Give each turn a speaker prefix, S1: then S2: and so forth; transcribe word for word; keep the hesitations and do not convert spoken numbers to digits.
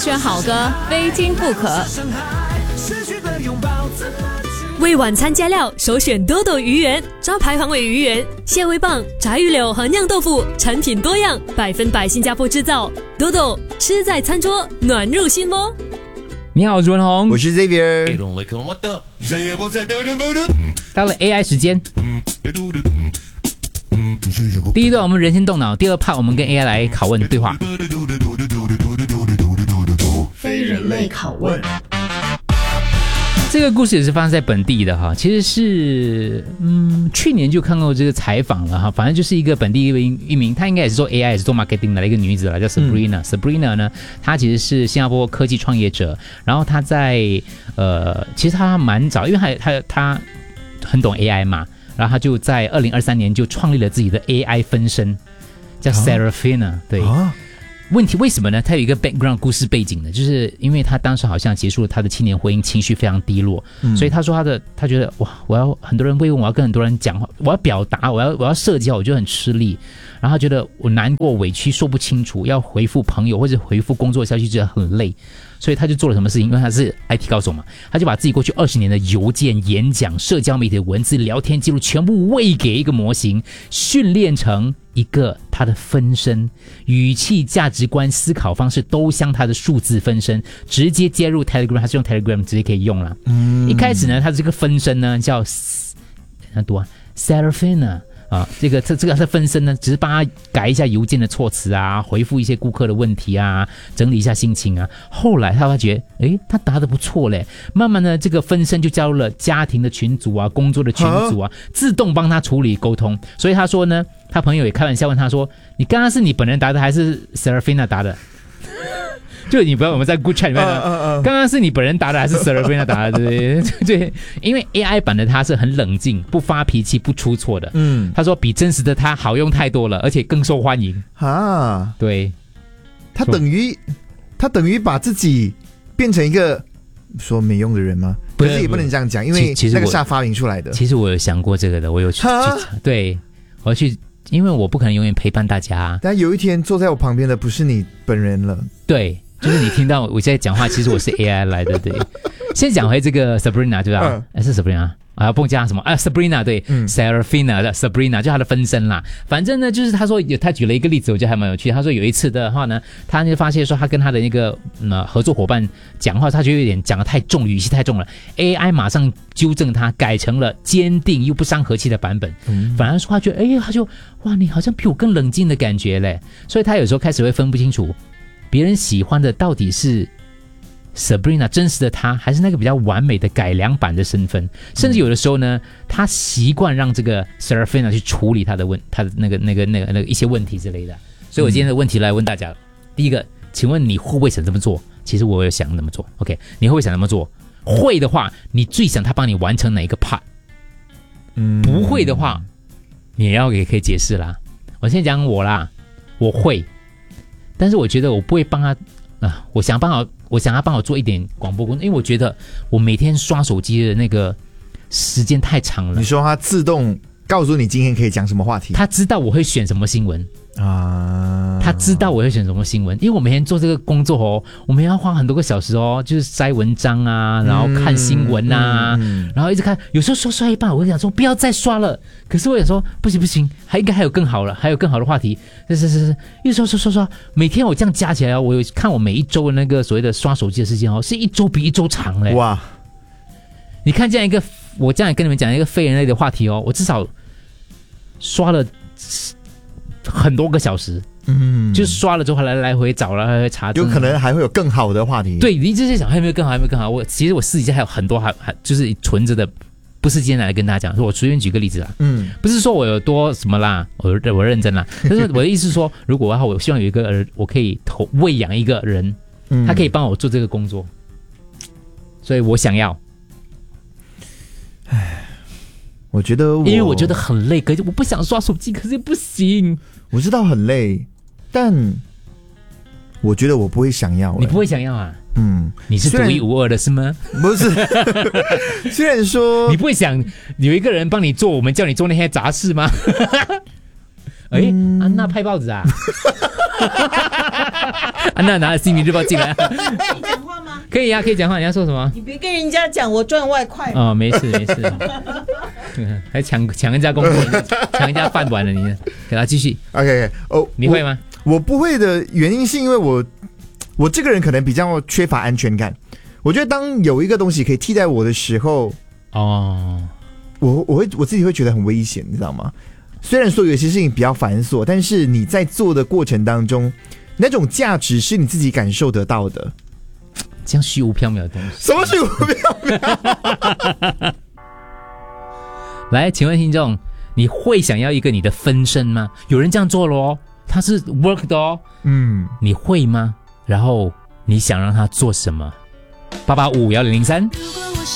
S1: 选好歌，非听不可。
S2: 为晚餐加料，首选多多鱼圆，招牌黄尾鱼圆、蟹味棒、炸鱼柳和酿豆腐，产品多样，百分百新加坡制造。多多吃在餐桌，暖入心窝。
S3: 你好，我是文宏，
S4: 我是 Xavier。
S3: 到了 A I 时间，第一段我们人先动脑，第二 part 我们跟 A I 来拷问对话。
S4: 非人类拷问。
S3: 这个故事也是发生在本地的哈，其实是嗯去年就看过这个采访了哈，反正就是一个本地一名一名，她应该也是做 A I 也是做 marketing 的一个女子了，叫 Sabrina、嗯。Sabrina 呢，她其实是新加坡科技创业者，然后她在呃，其实她蛮早，因为她她她很懂 A I 嘛，然后她就在二零二三年就创立了自己的 A I 分身，叫 Seraphina、啊、对。啊问题为什么呢？他有一个 background 故事背景的，就是因为他当时好像结束了他的七年婚姻，情绪非常低落，嗯、所以他说他的他觉得哇，我要很多人慰问，我要跟很多人讲话，我要表达，我要我要社交，我就很吃力。然后他觉得我难过、委屈说不清楚，要回复朋友或者回复工作消息，觉得很累，所以他就做了什么事情？因为他是 I T 高手嘛，他就把自己过去二十年的邮件、演讲、社交媒体的文字、聊天记录全部喂给一个模型，训练成一个他的分身，语气、价值观、思考方式都像他的数字分身，直接接入 Telegram， 他是用 Telegram 直接可以用了。嗯，一开始呢，他这个分身呢叫怎读啊 ，Seraphina。啊，这个这这个他的分身呢，只是帮他改一下邮件的措辞啊，回复一些顾客的问题啊，整理一下心情啊。后来他发觉，诶，他答得不错嘞。慢慢呢，这个分身就加入了家庭的群组啊，工作的群组啊，自动帮他处理沟通。所以他说呢，他朋友也开玩笑问他说：“你刚刚是你本人答的，还是 Seraphina 答的？”就你不要我们在 Good Chat 里面呢，刚、uh, 刚、uh, uh. 是你本人答的还是 Seraphina 答的？对对，因为 A I 版的他是很冷静、不发脾气、不出错的。嗯，他说比真实的他好用太多了，而且更受欢迎啊。对，
S4: 他等于他等于把自己变成一个说没用的人吗？可是也不能这样讲，因为那个是他发明出来的。
S3: 其实我有想过这个的，我有去去对，我要去。因为我不可能永远陪伴大家，
S4: 但有一天坐在我旁边的不是你本人了。
S3: 对，就是你听到我在讲话，其实我是 A I 来的。对，先讲回这个 Sabrina 对吧？嗯、是 Sabrina 啊，不加什么啊 Sabrina 对、嗯、，Seraphina 的 Sabrina 就她的分身啦。反正呢，就是他说他举了一个例子，我觉得还蛮有趣。他说有一次的话呢，他就发现说他跟他的那个、嗯、合作伙伴讲话，他就有点讲得太重，语气太重了。A I 马上纠正他，改成了坚定又不伤和气的版本。嗯、反而说他觉得，哎，他就哇，你好像比我更冷静的感觉嘞。所以他有时候开始会分不清楚别人喜欢的到底是Sabrina 真实的她，还是那个比较完美的改良版的身份。甚至有的时候呢，他习惯让这个 Seraphina 去处理他的问，他的那个那个那个那个一些问题之类的。所以我今天的问题来问大家，嗯、第一个，请问你会不会想这么做？其实我有想那么做 ，OK？ 你会不会想那么做？会的话，你最想他帮你完成哪一个 part？ 嗯，不会的话，你也要也可以解释啦。我先讲我啦，我会，但是我觉得我不会帮他啊，我想帮我。我想他帮我做一点广播工作，因为我觉得我每天刷手机的那个时间太长了。
S4: 你说他自动告诉你今天可以讲什么话题？
S3: 他知道我会选什么新闻啊，他知道我会选什么新闻，因为我每天做这个工作哦，我们要花很多个小时哦，就是筛文章啊，然后看新闻啊，嗯嗯、然后一直看，有时候刷刷一半，我会想说不要再刷了，可是我也说不行不行，还应该还有更好了，还有更好的话题，是是是是，一直刷刷刷刷，每天我这样加起来，我有看我每一周的那个所谓的刷手机的时间哦，是一周比一周长嘞。哇！你看这样一个，我这样跟你们讲一个非人类的话题哦，我至少刷了很多个小时，嗯，就是刷了之后来来回找了，来回查，
S4: 有可能还会有更好的话题。
S3: 对，你一直在想还有没有更好，还有没有更好？我其实我私底下还有很多还还就是存着的，不是今天来跟大家讲，说我随便举个例子啦，嗯，不是说我有多什么啦，我我认真啦，但是我的意思是说，如果我希望有一个我可以投喂养一个人，嗯，他可以帮我做这个工作，所以我想要。
S4: 唉。我觉得我，
S3: 因为我觉得很累，可是我不想刷手机，可是不行。
S4: 我知道很累，但我觉得我不会想要。
S3: 你不会想要啊？嗯，你是独一无二的是吗？
S4: 不是，虽然说
S3: 你不会想有一个人帮你做我们叫你做那些杂事吗？哎、嗯，安娜派报纸啊。 安娜拿着《新民日报》进来。
S5: 可以讲话吗？
S3: 可以呀、啊，可以讲话。你要说什么？
S5: 你别跟人家讲我赚外快。
S3: 哦，没事没事。还抢抢人家工作，抢人家饭碗了，你给他继续。
S4: OK， 哦，
S3: 你会吗？
S4: 我, 我不会的原因是因为我我这个人可能比较缺乏安全感。我觉得当有一个东西可以替代我的时候，
S3: 哦，
S4: 我我会我自己会觉得很危险，你知道吗？虽然说有些事情比较繁琐，但是你在做的过程当中，那种价值是你自己感受得到的。
S3: 这样虚无缥缈的东西，
S4: 什么虚无缥缈？
S3: 来，请问听众，你会想要一个你的分身吗？有人这样做咯，他是 work 的哦。嗯，你会吗？然后你想让他做什么？八八五幺零零三。